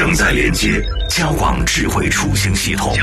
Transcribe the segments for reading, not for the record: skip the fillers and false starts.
正在连接交广智慧出行系统。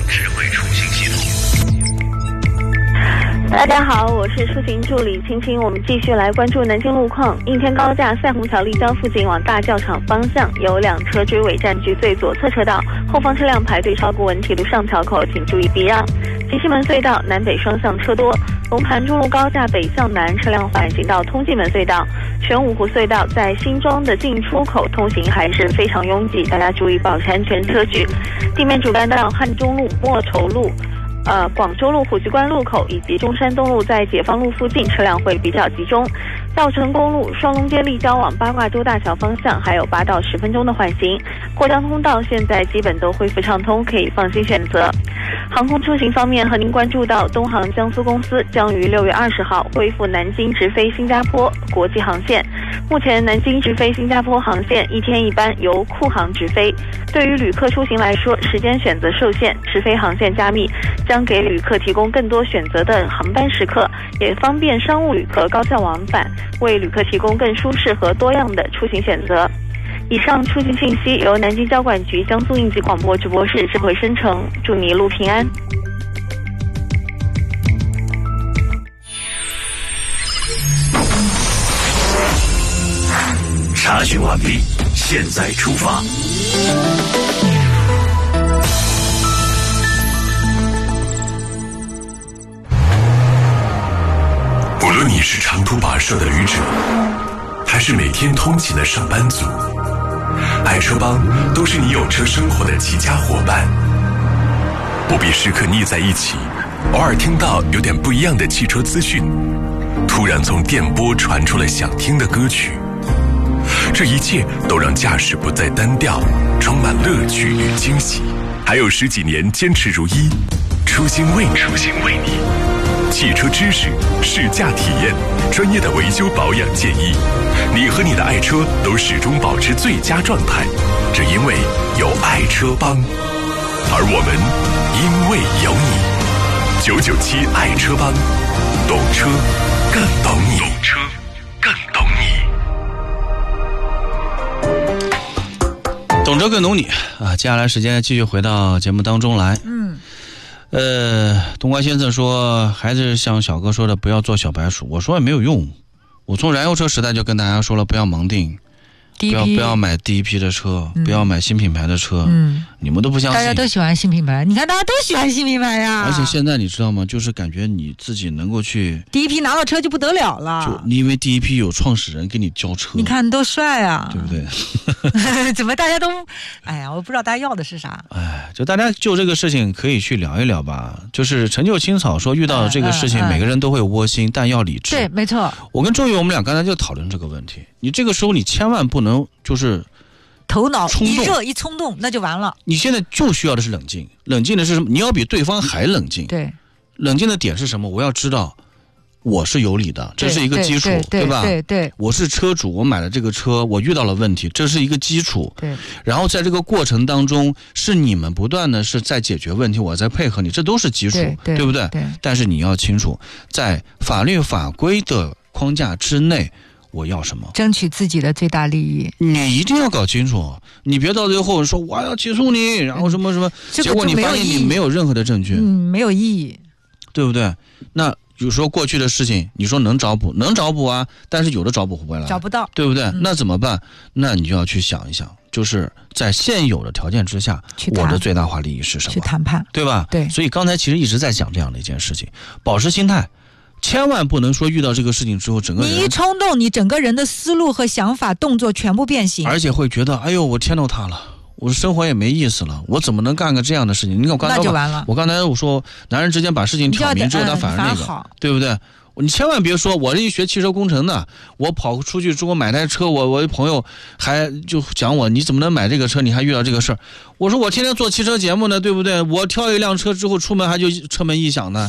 大家好，我是出行助理青青。我们继续来关注南京路况。应天高架赛虹桥立交附近往大教场方向，有辆车追尾占据最左侧车道，后方车辆排队超过文体路上桥口，请注意避让。金西门隧道南北双向车多，龙盘中路高架北向南车辆缓行到通济门隧道。玄武湖隧道在新庄的进出口通行还是非常拥挤，大家注意保持安全车距。地面主干道汉中路、莫愁路、广州路虎踞关路口以及中山东路在解放路附近车辆会比较集中。稻城公路双龙街立交往八卦洲大桥方向还有8到10分钟的缓行。过江通道现在基本都恢复畅通，可以放心选择。航空出行方面，和您关注到东航江苏公司将于6月20号恢复南京直飞新加坡国际航线。目前南京直飞新加坡航线一天一班由库航直飞，对于旅客出行来说，时间选择受限，直飞航线加密，将给旅客提供更多选择的航班时刻，也方便商务旅客高效往返，为旅客提供更舒适和多样的出行选择。以上出行信息由南京交管局江苏应急广播直播室智慧生成，祝你一路平安。 查询完毕，现在出发。无论你是长途跋涉的旅者，还是每天通勤的上班族，爱车帮都是你有车生活的齐家伙伴。不必时刻腻在一起，偶尔听到有点不一样的汽车资讯，突然从电波传出了想听的歌曲，这一切都让驾驶不再单调，充满乐趣与惊喜。还有10几年坚持如一，初心为你。汽车知识、试驾体验、专业的维修保养建议，你和你的爱车都始终保持最佳状态，只因为有爱车帮，而我们因为有你。997爱车帮，懂车更懂你。 懂车更懂你啊！接下来时间继续回到节目当中来。东瓜先生说，还是像小哥说的，不要做小白鼠。我说也没有用，我从燃油车时代就跟大家说了，不要盲定，不要买第一批的车，不要买新品牌的车。你们都不相信， 大家都喜欢新品牌，你看大家都喜欢新品牌呀。 而且现在你知道吗？就是感觉你自己能够去第一批拿到车就不得了了， 就因为第一批有创始人给你交车， 你看多帅啊， 对不对？ 怎么大家都，哎呀，我不知道大家要的是啥。 就大家就这个事情可以去聊一聊吧。就是陈旧青草说，遇到这个事情，每个人都会窝心，但要理智。 对，没错。我跟周宇我们俩刚才就讨论这个问题，你这个时候你千万不能就是头脑一热一冲动，那就完了。 你现在就需要的是冷静，冷静的是什么？你要比对方还冷静。 对， 冷静的点是什么？我要知道我是有理的，这是一个基础，对吧？ 对， 我是车主，我买了这个车，我遇到了问题，这是一个基础。 对， 然后在这个过程当中，是你们不断的是在解决问题，我在配合你，这都是基础，对不对？ 对。 但是你要清楚，在法律法规的框架之内，我要什么？ 争取自己的最大利益。 你一定要搞清楚，你别到最后说我要起诉你，然后什么什么，结果你发现你没有任何的证据， 没有意义， 对不对？那有时候过去的事情，你说能找补啊，但是有的找补回来， 找不到， 对不对？那怎么办？那你就要去想一想，就是在现有的条件之下，我的最大化利益是什么？ 去谈判， 对吧？ 对。 所以刚才其实一直在讲这样的一件事情，保持心态。千万不能说遇到这个事情之后，整个人你一冲动，你整个人的思路和想法、动作全部变形， 而且会觉得，哎呦，我天到他了，我生活也没意思了，我怎么能干个这样的事情？你看我刚才那就完了。 我刚才我说，男人之间把事情挑明之后，他反而那个，对不对？你千万别说，我是一学汽车工程的，我跑出去之后买台车，我的朋友还就讲我，你怎么能买这个车？你还遇到这个事儿？我说我天天做汽车节目呢，对不对？我挑一辆车之后出门还就车门异响呢。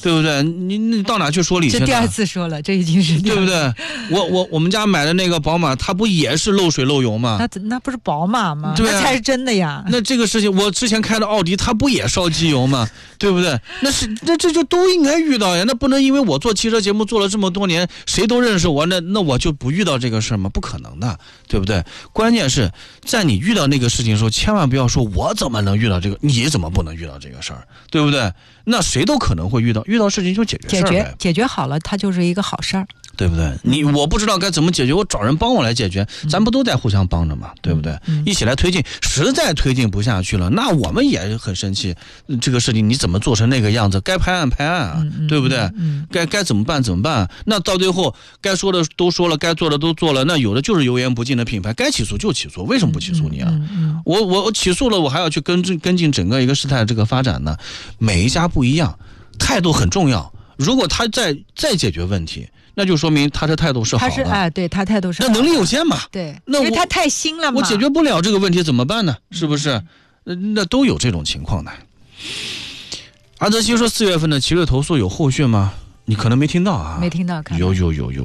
对不对？你到哪去说理去？ 这第2次说了，这已经是对不对？我们家买的那个宝马，它不也是漏水漏油吗？ 那不是宝马吗？ 对啊， 那才是真的呀。 那这个事情，我之前开的奥迪，它不也烧机油吗？对不对？那这就都应该遇到呀。那不能因为我做汽车节目做了这么多年，谁都认识我，那我就不遇到这个事吗？不可能的，对不对？关键是在你遇到那个事情的时候，千万不要说我怎么能遇到这个，你怎么不能遇到这个事儿，对不对？那谁都可能会遇到事情就解决事儿呗， 解决好了，它就是一个好事儿， 对不对？我不知道该怎么解决，我找人帮我来解决，咱不都在互相帮着嘛，对不对？一起来推进，实在推进不下去了，那我们也很生气。这个事情你怎么做成那个样子？该拍案拍案啊，对不对？该怎么办怎么办？那到最后该说的都说了，该做的都做了，那有的就是油盐不进的品牌，该起诉就起诉，为什么不起诉你啊？我起诉了，我还要去跟进整个一个事态的这个发展呢？每一家不一样，态度很重要。如果他再解决问题，那就说明他的态度是好的。 对，他态度是好的。 那能力有限嘛？ 对， 那因为他太新了嘛。 我解决不了这个问题怎么办呢？是不是？那都有这种情况的。阿泽西说4月份的奇瑞投诉有后续吗？你可能没听到啊。 没听到。 有。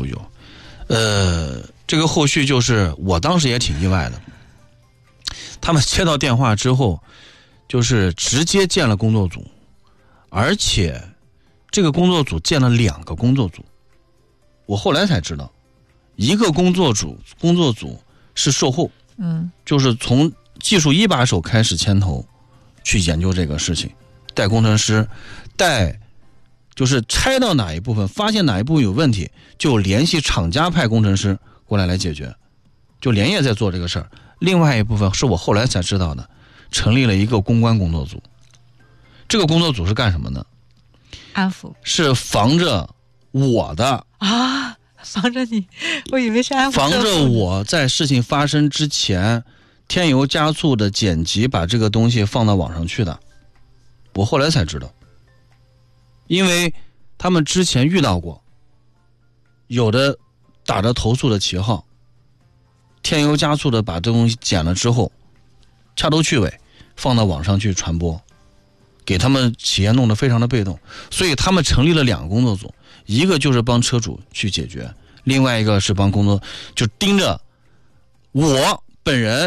这个后续就是我当时也挺意外的。他们接到电话之后，就是直接建了工作组，而且这个工作组建了2个工作组。我后来才知道，一个工作组是售后，就是从技术一把手开始牵头去研究这个事情，带工程师，就是拆到哪一部分，发现哪一部分有问题，就联系厂家派工程师过来解决，就连夜在做这个事儿。另外一部分是我后来才知道的，成立了一个公关工作组。这个工作组是干什么呢？ 安抚， 是防着我的啊，防着你，我以为是安抚， 防着我在事情发生之前添油加醋的剪辑，把这个东西放到网上去的。我后来才知道，因为他们之前遇到过，有的打着投诉的旗号，添油加醋的把这东西剪了之后，掐头去尾放到网上去传播，给他们企业弄得非常的被动。所以他们成立了2个工作组，一个就是帮车主去解决，另外一个是帮就盯着我本人